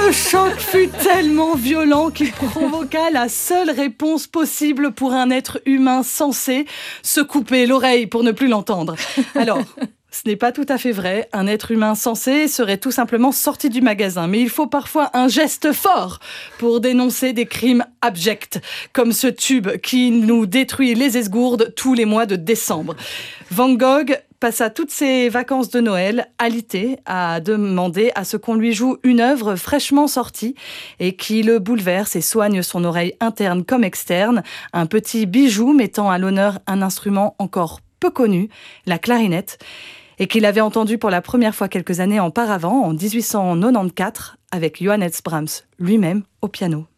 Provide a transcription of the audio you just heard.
Ce choc fut tellement violent qu'il provoqua la seule réponse possible pour un être humain sensé, se couper l'oreille pour ne plus l'entendre. Alors, ce n'est pas tout à fait vrai. Un être humain sensé serait tout simplement sorti du magasin. Mais il faut parfois un geste fort pour dénoncer des crimes abjects, comme ce tube qui nous détruit les esgourdes tous les mois de décembre. Van Gogh passa toutes ses vacances de Noël alité à demander à ce qu'on lui joue une œuvre fraîchement sortie et qui le bouleverse et soigne son oreille interne comme externe. Un petit bijou mettant à l'honneur un instrument encore peu connu, la clarinette, et qu'il avait entendu pour la première fois quelques années auparavant, en 1894, avec Johannes Brahms, lui-même au piano.